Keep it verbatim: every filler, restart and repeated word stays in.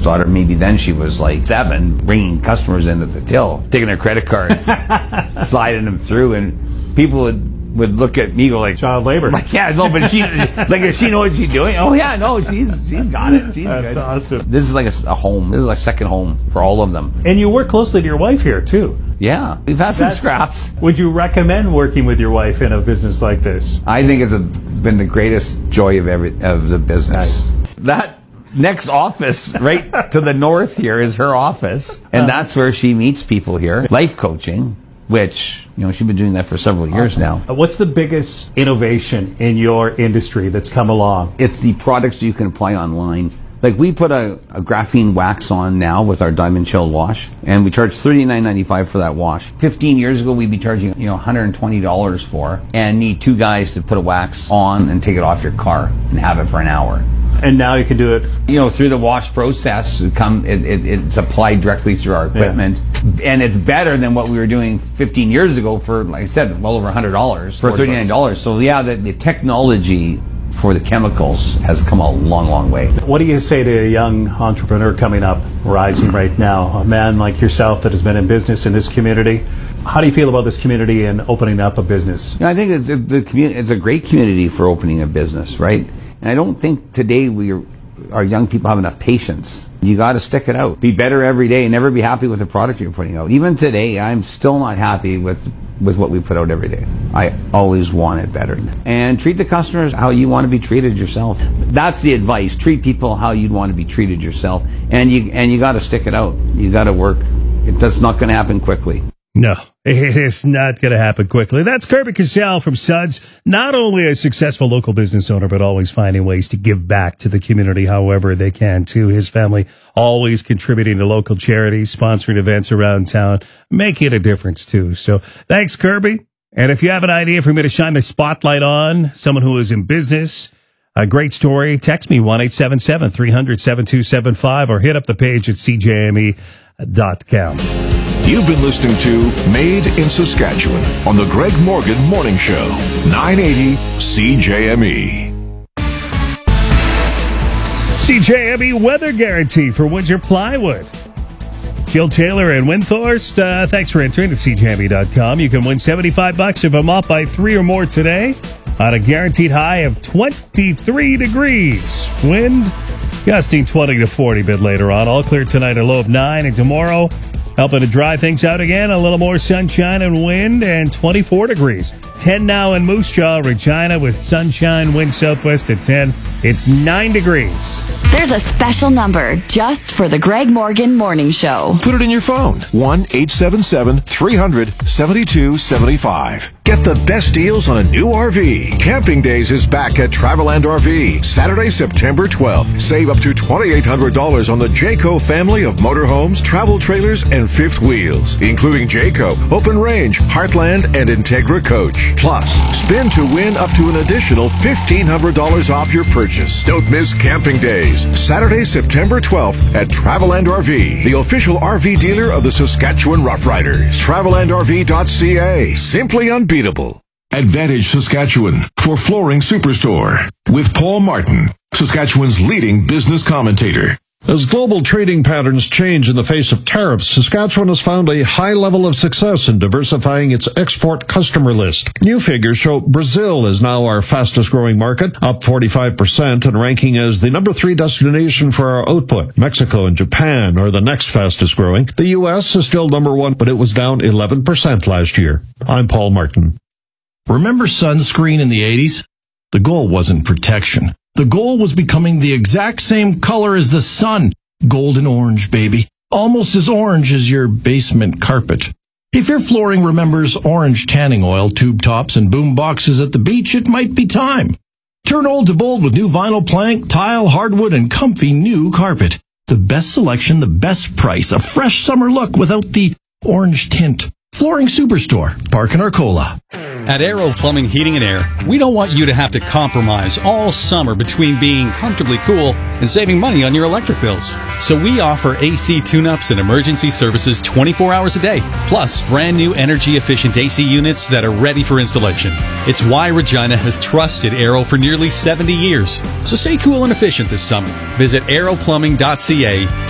oldest daughter, maybe then she was like seven, bringing customers into the till, taking their credit cards, sliding them through, and people would would look at me go like child labor. Like, yeah, no, but she like does she know what she's doing? Oh yeah, no, she's she's got it. She's That's good. awesome. This is like a, a home. This is like a second home for all of them. And you work closely to your wife here too. Yeah, we've had some That- scraps. Would you recommend working with your wife in a business like this? I think it's a, been the greatest joy of every of the business. Nice. That next office right to the north here is her office, and Uh-huh. that's where she meets people here. Life coaching, which, you know, she's been doing that for several years now. What's the biggest innovation in your industry that's come along? It's the products you can apply online. Like, we put a, a graphene wax on now with our diamond chill wash, and we charge thirty-nine ninety-five for that wash. Fifteen years ago, we'd be charging, you know, one hundred twenty dollars for, and need two guys to put a wax on and take it off your car and have it for an hour. And now you can do it. You know, through the wash process, it come it, it, it's applied directly through our equipment, and it's better than what we were doing fifteen years ago for, like I said, well over one hundred dollars for thirty-nine dollars. So yeah, the, the technology for the chemicals has come a long, long way. What do you say to a young entrepreneur coming up, rising right now, a man like yourself that has been in business in this community? How do you feel about this community and opening up a business? You know, I think it's a, the community. It's a great community for opening a business, right? And I don't think today we are, our young people have enough patience. You got to stick it out. Be better every day. Never be happy with the product you're putting out. Even today, I'm still not happy with with what we put out every day. I always want it better. And treat the customers how you want to be treated yourself. That's the advice. Treat people how you'd want to be treated yourself. And you and you got to stick it out. You got to work. It, that's not going to happen quickly. No, it is not going to happen quickly. That's Kirby Casale from Suds, not only a successful local business owner, but always finding ways to give back to the community however they can, too. His family always contributing to local charities, sponsoring events around town, making a difference, too. So thanks, Kirby. And if you have an idea for me to shine the spotlight on, someone who is in business, a great story, text me one eight seven seven, three hundred, seven two seven five or hit up the page at c j m e dot com. You've been listening to Made in Saskatchewan on the Greg Morgan Morning Show, nine eighty C J M E. C J M E weather guarantee for Windsor Plywood. Jill Taylor and Windthorst, uh, thanks for entering at c j m e dot com. You can win seventy-five bucks if I'm up by three or more today on a guaranteed high of twenty-three degrees. Wind gusting twenty to forty a bit later on. All clear tonight, a low of nine, and tomorrow helping to dry things out again. A little more sunshine and wind, and twenty-four degrees. ten now in Moose Jaw, Regina, with sunshine, wind southwest at ten. It's nine degrees. There's a special number just for the Greg Morgan Morning Show. Put it in your phone, one eight seven seven, three hundred, seventy-two seventy-five. Get the best deals on a new R V. Camping Days is back at Traveland R V, Saturday, September twelfth. Save up to twenty-eight hundred dollars on the Jayco family of motorhomes, travel trailers, and fifth wheels, including Jayco, Open Range, Heartland, and Integra Coach. Plus, spin to win up to an additional fifteen hundred dollars off your purchase. Don't miss Camping Days, Saturday, September twelfth at Traveland R V, the official R V dealer of the Saskatchewan Roughriders. Traveland R V dot c a. Simply unbeatable. Advantage Saskatchewan for Flooring Superstore with Paul Martin, Saskatchewan's leading business commentator. As global trading patterns change in the face of tariffs, Saskatchewan has found a high level of success in diversifying its export customer list. New figures show Brazil is now our fastest growing market, up forty-five percent and ranking as the number three destination for our output. Mexico and Japan are the next fastest growing. The U S is still number one, but it was down eleven percent last year. I'm Paul Martin. Remember sunscreen in the eighties? The goal wasn't protection. The goal was becoming the exact same color as the sun. Golden orange, baby. Almost as orange as your basement carpet. If your flooring remembers orange tanning oil, tube tops, and boom boxes at the beach, it might be time. Turn old to bold with new vinyl plank, tile, hardwood, and comfy new carpet. The best selection, the best price, a fresh summer look without the orange tint. Flooring Superstore, Park and Arcola. At Aero Plumbing, Heating and Air, we don't want you to have to compromise all summer between being comfortably cool and saving money on your electric bills. So we offer A C tune-ups and emergency services twenty-four hours a day, plus brand new energy-efficient A C units that are ready for installation. It's why Regina has trusted Aero for nearly seventy years. So stay cool and efficient this summer. Visit aero plumbing dot c a